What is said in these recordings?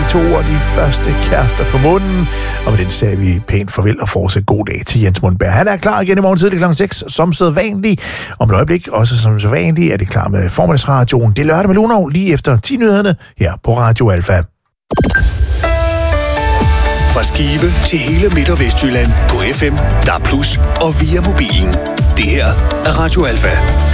to ord, de første kærester på munden. Og med den sagde vi pænt farvel og fortsat god dag til Jens Mundberg. Han er klar igen i morgen tidlig kl. 6, som sædvanligt. Om et øjeblik, også som sædvanligt, er det klar med formiddagsradioen. Det er lørdag med Lunov, lige efter 10 nyhederne her på Radio Alfa. Fra Skive til hele Midt- og Vestjylland på FM, DAB+ og via mobilen. Det her er Radio Alfa.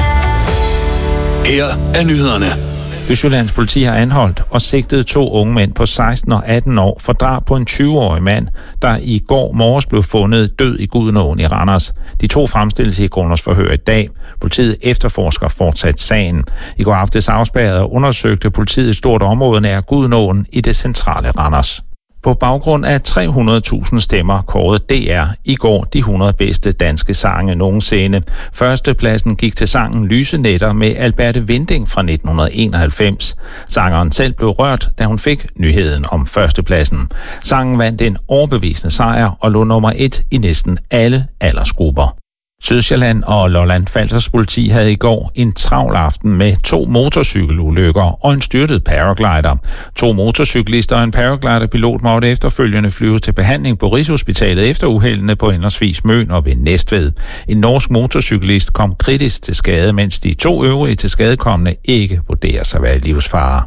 Her er nyhederne. Østjyllands politi har anholdt og sigtet 2 unge mænd på 16 og 18 år for drab på en 20-årig mand, der i går morges blev fundet død i Gudenåen i Randers. De 2 fremstilles i grundlovsforhør i dag. Politiet efterforsker fortsat sagen. I går aftes afspærrede og undersøgte politiet et stort område nær Gudenåen i det centrale Randers. På baggrund af 300.000 stemmer kårede DR i går de 100 bedste danske sange nogensinde. Førstepladsen gik til sangen Lyse Nætter med Alberte Winding fra 1991. Sangeren selv blev rørt, da hun fik nyheden om førstepladsen. Sangen vandt en overbevisende sejr og lå nummer 1 i næsten alle aldersgrupper. Sydsjælland og Lolland-Falsters politi havde i går en travl aften med 2 motorcykelulykker og en styrtet paraglider. 2 motorcyklister og en paragliderpilot måtte efterfølgende flyve til behandling på Rigshospitalet efter uheldene på henholdsvis Møn og ved Næstved. En norsk motorcyklist kom kritisk til skade, mens de 2 øvrige tilskadekomne ikke vurderes at være i livsfare.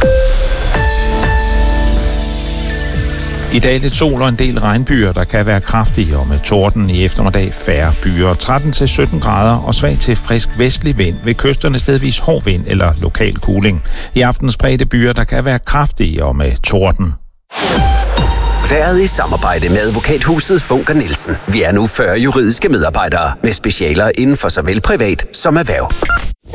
I dag lidt sol og en del regnbyer, der kan være kraftige, og med torden i eftermiddag færre byer. 13-17 grader og svag til frisk vestlig vind. Ved kysterne stedvis hård vind eller lokal kuling. I aftens spredte byer, der kan være kraftige og med torden. Været i samarbejde med advokathuset Funker Nielsen. Vi er nu 40 juridiske medarbejdere med specialer inden for såvel privat som erhverv.